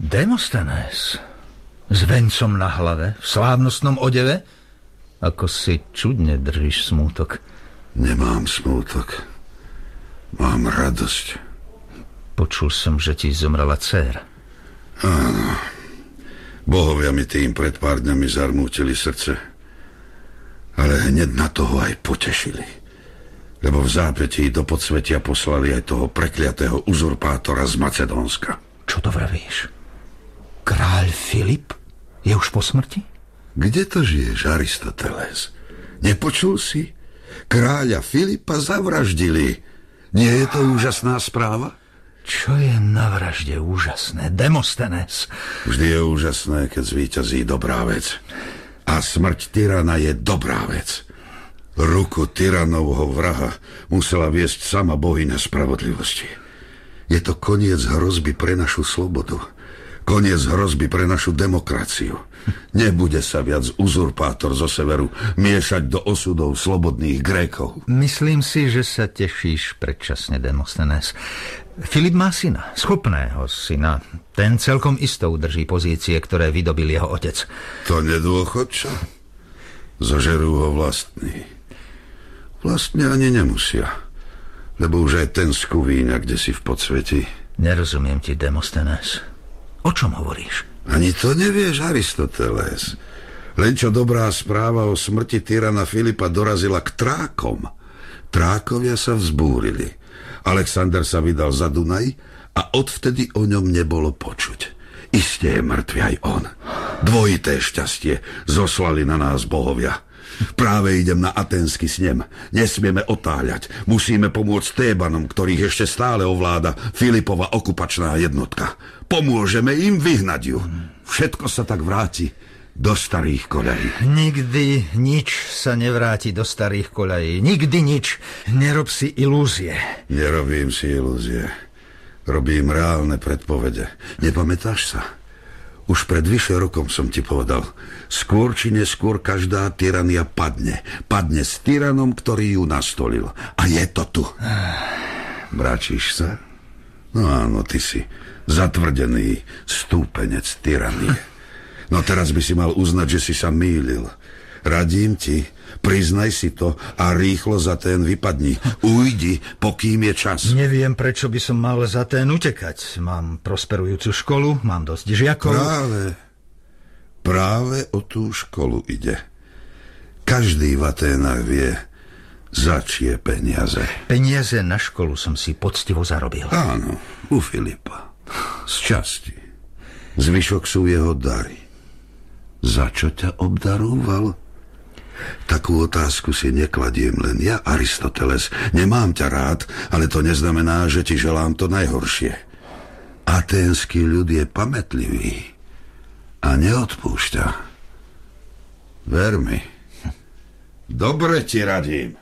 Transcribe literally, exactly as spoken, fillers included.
Demosthenes? S vencom na hlave, v slávnostnom odeve? Ako si čudne držíš smútok. Nemám smútok. Mám radosť. Počul som, že ti zomrela dcéra. Áno. Bohovia mi tým pred pár dňami zarmútili srdce. Ale hneď na toho aj potešili. Lebo v zápätí do podsvetia poslali aj toho prekliatého uzurpátora z Macedónska. Čo to vravíš? Kráľ Filip je už po smrti? Kde to žiješ, Aristoteles? Nepočul si? Kráľa Filipa zavraždili. Nie je to úžasná správa? Čo je na vražde úžasné, Demosthenes? Vždy je úžasné, keď zvíťazí dobrá vec. A smrť tyrana je dobrá vec. Ruku tyranovho vraha musela viesť sama bohyňa spravodlivosti. Je to koniec hrozby pre našu slobodu. Koniec hrozby pre našu demokraciu. Nebude sa viac uzurpátor zo severu miešať do osudov slobodných Grékov. Myslím si, že sa tešíš predčasne, Demosthenes. Filip má syna, schopného syna. Ten celkom isto udrží pozície, ktoré vydobil jeho otec. To nedôchodča? Zožerú ho vlastní. Vlastne ani nemusia. Lebo už aj ten skúvíňa, kde si v podsveti. Nerozumiem ti, Demosthenes. O čom hovoríš? Ani to nevieš, Aristoteles. Len čo dobrá správa o smrti tyrana Filipa dorazila k Trákom. Trákovia sa vzbúrili. Alexander sa vydal za Dunaj a odvtedy o ňom nebolo počuť. Isté je mŕtvy aj on. Dvojité šťastie zoslali na nás bohovia. Práve idem na aténsky snem. Nesmieme otáľať. Musíme pomôcť Tébanom, ktorých ešte stále ovláda Filipova okupačná jednotka. Pomôžeme im vyhnať ju. Všetko sa tak vráti do starých koľají. Nikdy nič sa nevráti do starých koľají. Nikdy nič. Nerob si ilúzie. Nerobím si ilúzie. Robím reálne predpovede. Nepamätáš sa? Už pred vyše rokom som ti povedal, skôr či neskôr každá tyrania padne. Padne s tyranom, ktorý ju nastolil. A je to tu. Mračíš sa? No áno, ty si zatvrdený stúpenec tyranie. No teraz by si mal uznať, že si sa mýlil. Radím ti, priznaj si to a rýchlo za ten vypadni. Ujdi, pokým je čas. Neviem, prečo by som mal za ten utekať. Mám prosperujúcu školu, mám dosť žiakov. Práve, práve o tú školu ide. Každý v Aténach vie, za čie peniaze. Peniaze na školu som si poctivo zarobil. Áno, u Filipa. Z časti. Zvyšok sú jeho dary. Za čo ťa obdarúval? Takú otázku si nekladiem len ja, Aristoteles. Nemám ťa rád, ale to neznamená, že ti želám to najhoršie. Aténsky ľud je pamätlivý a neodpúšťa. Ver mi. Dobre ti radím.